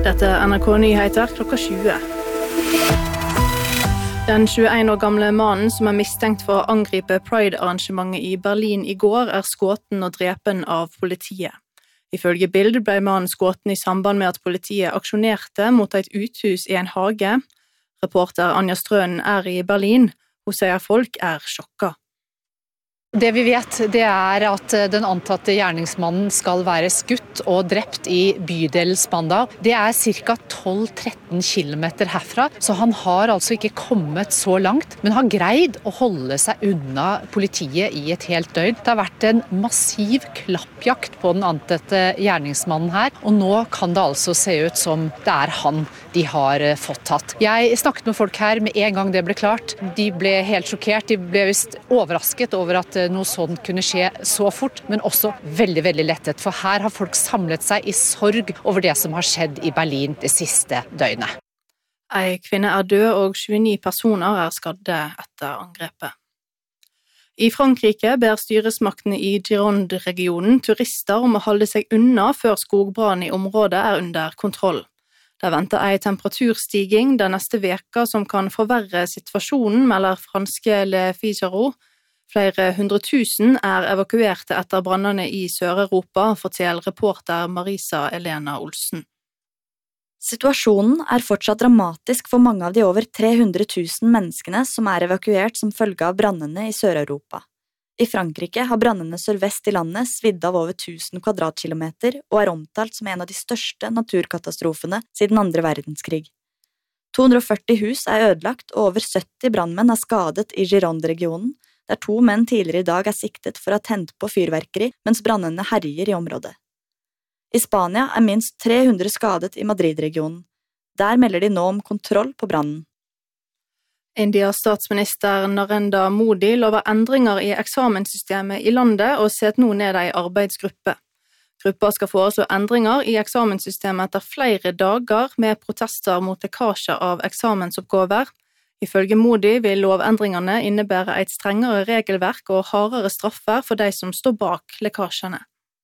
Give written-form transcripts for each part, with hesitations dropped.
Dette NRK Nyheter klokka 20. Den 21 år gamle mannen som mistenkt for å angripe Pride-arrangementet i Berlin i går skutt og drepen av politiet. Ifølge Bild ble mannen skutt i samband med at politiet aksjonerte mot et uthus i en hage. Reporter Anja Strønen i Berlin. Hun sier folk sjokka. Det vi vet, det at den antatte gjerningsmannen skal være skutt og drept i bydelen Spandau. Det ca. 12-13 kilometer herfra, så han har altså ikke kommet så langt, men har greid å holde seg unna politiet i et helt døgn. Det har vært en massiv klappjakt på den antatte gjerningsmannen her, og nå kan det altså se ut som det han de har fått tatt. Jeg snakket med folk her med en gang det ble klart. De ble helt sjokkert, de ble visst overrasket over at noe sånt kunne skje så fort, men også veldig, veldig lettet, for her har folk samlet seg i sorg over det som har skjedd i Berlin det siste døgnet. En kvinne død og 29 personer skadde etter angrepet. I Frankrike ber styresmaktene i Gironde-regionen turister om å holde seg unna før skogbrannen i området under kontroll. Det venter en temperaturstiging den neste veka som kan forverre situasjonen, melder franske Le Figaro. Flere 100 000 evakuerte etter brannene i Sør-Europa, forteller reporter Marisa Elena Olsen. Situasjonen fortsatt dramatisk for mange av de over 300 000 menneskene som evakuert som følge av brannene i Sør-Europa. I Frankrike har brannene sørvest i landet svidd av over 1000 kvadratkilometer og omtalt som en av de største naturkatastrofene siden andre verdenskrig. 240 hus ødelagt og over 70 brannmenn skadet i Gironde-regionen, der 2 menn tidligere i dag siktet for å ha tent på fyrverkeri mens brannene herjer i området. I Spania minst 300 skadet i Madrid-regionen. Der melder de nå om kontroll på brannen. Indias statsminister Narendra Modi lover endringer i eksamenssystemet i landet og setter nå ned en arbeidsgruppe. Gruppa skal foreslå endringer i eksamenssystemet etter flere dager med protester mot lekkasjer av eksamensoppgaver. Ifølge Modi vil lovendringene innebære et strengere regelverk og hardere straffer for de som står bak lekkasjene.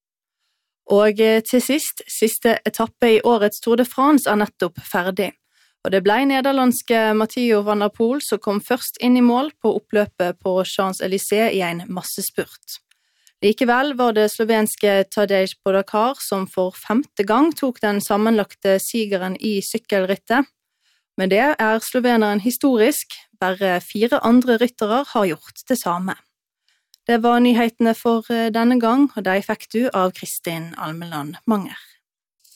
Og til siste etappe i årets Tour de France nettopp ferdig. Og det ble nederlandske Mathieu van der Poel som kom først inn i mål på oppløpet på Champs-Élysées i en massespurt. Likevel var det slovenske Tadej Pogačar som for 5. gang tok den sammenlagte sigeren i sykkelrittet. Men det sloveneren historisk, bare 4 andre ryttere har gjort det samme. Det var nyhetene for denne gang, og de fikk du av Kristin Almeland Manger.